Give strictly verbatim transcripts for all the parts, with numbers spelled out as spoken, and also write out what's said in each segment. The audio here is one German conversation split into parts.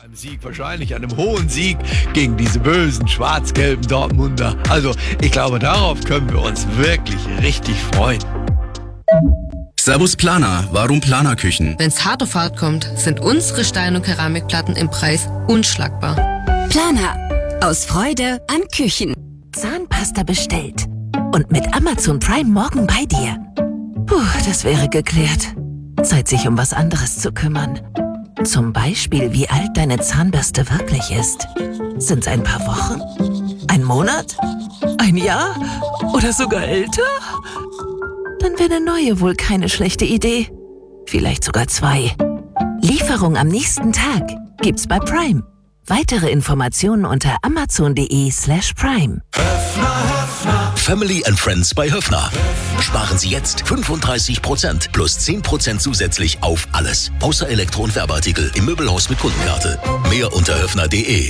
Einem Sieg, wahrscheinlich einem hohen Sieg gegen diese bösen schwarz-gelben Dortmunder. Also ich glaube, darauf können wir uns wirklich richtig freuen. Servus Planer, warum Planerküchen? Wenn's hart auf hart kommt, sind unsere Stein- und Keramikplatten im Preis unschlagbar. Planer, aus Freude an Küchen. Zahnpasta bestellt und mit Amazon Prime morgen bei dir. Puh, das wäre geklärt. Zeit, sich um was anderes zu kümmern. Zum Beispiel, wie alt deine Zahnbürste wirklich ist. Sind's ein paar Wochen? Ein Monat? Ein Jahr? Oder sogar älter? Dann wäre eine neue wohl keine schlechte Idee. Vielleicht sogar zwei. Lieferung am nächsten Tag gibt's bei Prime. Weitere Informationen unter amazon.de slash prime. Family and Friends bei Höffner. Sparen Sie jetzt fünfunddreißig Prozent plus zehn Prozent zusätzlich auf alles. Außer Elektro- und Werbeartikel im Möbelhaus mit Kundenkarte. Mehr unter höffner punkt de.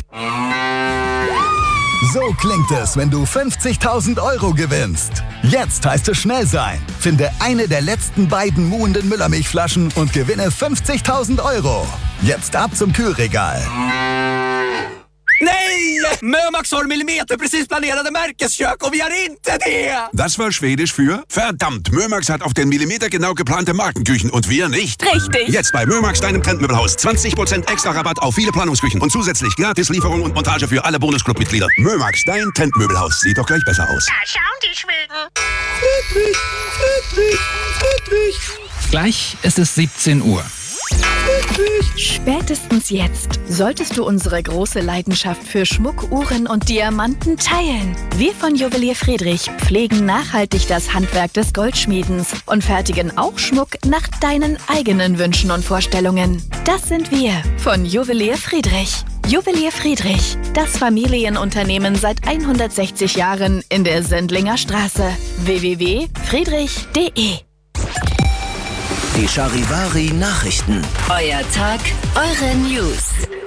So klingt es, wenn du fünfzigtausend Euro gewinnst. Jetzt heißt es schnell sein. Finde eine der letzten beiden muhenden Müllermilchflaschen und gewinne fünfzigtausend Euro. Jetzt ab zum Kühlregal. Nej! Mömax har millimeter precis planerade märkeskök och vi har inte det! Das war Schwedisch für verdammt, Mömax hat auf den Millimeter genau geplante Markenküchen und wir nicht. Richtig. Jetzt bei Mömax, deinem Trendmöbelhaus. zwanzig Prozent extra Rabatt auf viele Planungsküchen und zusätzlich gratis Lieferung und Montage für alle Bonusclub-Mitglieder. Mömax, dein Trendmöbelhaus. Sieht doch gleich besser aus. Da schauen die Schweden. Friedrich, Friedrich, Friedrich. Gleich ist es siebzehn Uhr. Spätestens jetzt solltest du unsere große Leidenschaft für Schmuck, Uhren und Diamanten teilen. Wir von Juwelier Friedrich pflegen nachhaltig das Handwerk des Goldschmiedens und fertigen auch Schmuck nach deinen eigenen Wünschen und Vorstellungen. Das sind wir von Juwelier Friedrich. Juwelier Friedrich, das Familienunternehmen seit hundertsechzig Jahren in der Sendlinger Straße. w w w punkt friedrich punkt de. Die Charivari Nachrichten. Euer Tag, eure News.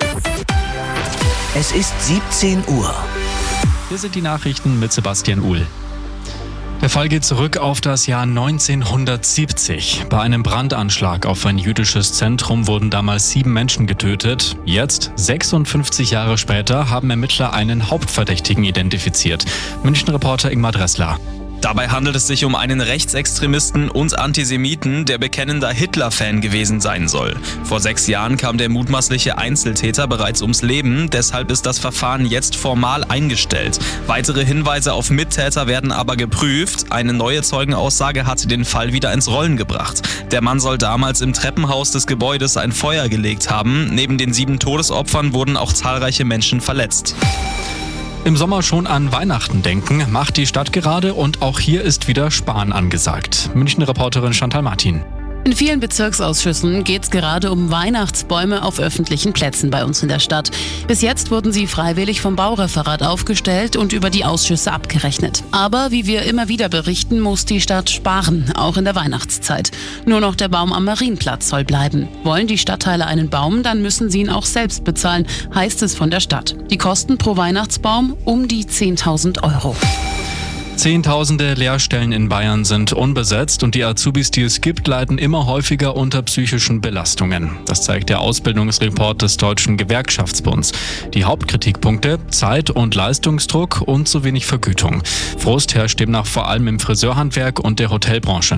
Es ist siebzehn Uhr. Hier sind die Nachrichten mit Sebastian Uhl. Der Fall geht zurück auf das Jahr neunzehnhundertsiebzig. Bei einem Brandanschlag auf ein jüdisches Zentrum wurden damals sieben Menschen getötet. Jetzt, sechsundfünfzig Jahre später, haben Ermittler einen Hauptverdächtigen identifiziert. München-Reporter Ingmar Dressler. Dabei handelt es sich um einen Rechtsextremisten und Antisemiten, der bekennender Hitler-Fan gewesen sein soll. Vor sechs Jahren kam der mutmaßliche Einzeltäter bereits ums Leben, deshalb ist das Verfahren jetzt formal eingestellt. Weitere Hinweise auf Mittäter werden aber geprüft. Eine neue Zeugenaussage hatte den Fall wieder ins Rollen gebracht. Der Mann soll damals im Treppenhaus des Gebäudes ein Feuer gelegt haben. Neben den sieben Todesopfern wurden auch zahlreiche Menschen verletzt. Im Sommer schon an Weihnachten denken, macht die Stadt gerade und auch hier ist wieder Sparen angesagt. München-Reporterin Chantal Martin. In vielen Bezirksausschüssen geht es gerade um Weihnachtsbäume auf öffentlichen Plätzen bei uns in der Stadt. Bis jetzt wurden sie freiwillig vom Baureferat aufgestellt und über die Ausschüsse abgerechnet. Aber wie wir immer wieder berichten, muss die Stadt sparen, auch in der Weihnachtszeit. Nur noch der Baum am Marienplatz soll bleiben. Wollen die Stadtteile einen Baum, dann müssen sie ihn auch selbst bezahlen, heißt es von der Stadt. Die Kosten pro Weihnachtsbaum um die zehntausend Euro. Zehntausende Lehrstellen in Bayern sind unbesetzt und die Azubis, die es gibt, leiden immer häufiger unter psychischen Belastungen. Das zeigt der Ausbildungsreport des Deutschen Gewerkschaftsbunds. Die Hauptkritikpunkte: Zeit- und Leistungsdruck und zu wenig Vergütung. Frust herrscht demnach vor allem im Friseurhandwerk und der Hotelbranche.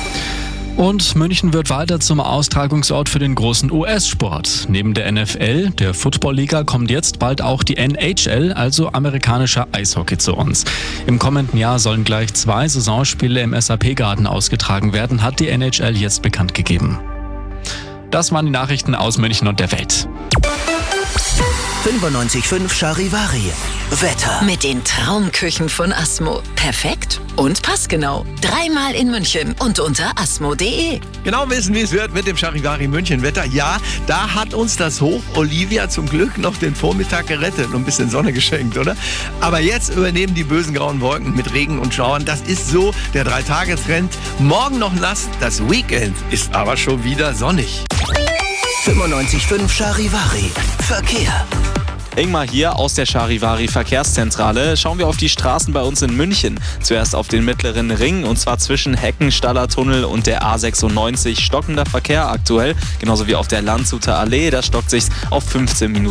Und München wird weiter zum Austragungsort für den großen U S-Sport. Neben der N F L, der Football-Liga, kommt jetzt bald auch die N H L, also amerikanischer Eishockey, zu uns. Im kommenden Jahr sollen gleich zwei Saisonspiele im S A P-Garten ausgetragen werden, hat die N H L jetzt bekannt gegeben. Das waren die Nachrichten aus München und der Welt. fünfundneunzig Komma fünf Charivari. Wetter. Mit den Traumküchen von Asmo. Perfekt und passgenau. Dreimal in München und unter asmo punkt de. Genau wissen, wie es wird mit dem Charivari München Wetter. Ja, da hat uns das Hoch Olivia zum Glück noch den Vormittag gerettet und ein bisschen Sonne geschenkt, oder? Aber jetzt übernehmen die bösen grauen Wolken mit Regen und Schauern. Das ist so der Drei-Tage-Trend. Morgen noch nass, das Weekend ist aber schon wieder sonnig. fünfundneunzig Komma fünf Charivari. Verkehr. Ingmar hier aus der Charivari Verkehrszentrale. Schauen wir auf die Straßen bei uns in München. Zuerst auf den mittleren Ring, und zwar zwischen Heckenstaller Tunnel und der A sechsundneunzig. Stockender Verkehr aktuell, genauso wie auf der Landshuter Allee. Da stockt sich's auf fünfzehn Minuten.